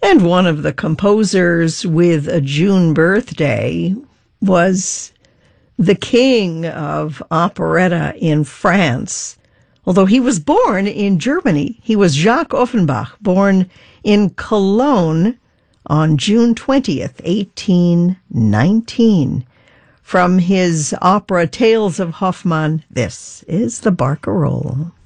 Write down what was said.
And one of the composers with a June birthday was the king of operetta in France. Although he was born in Germany, he was Jacques Offenbach, born in Cologne on June 20th, 1819. From his opera Tales of Hoffmann, this is the Barcarolle.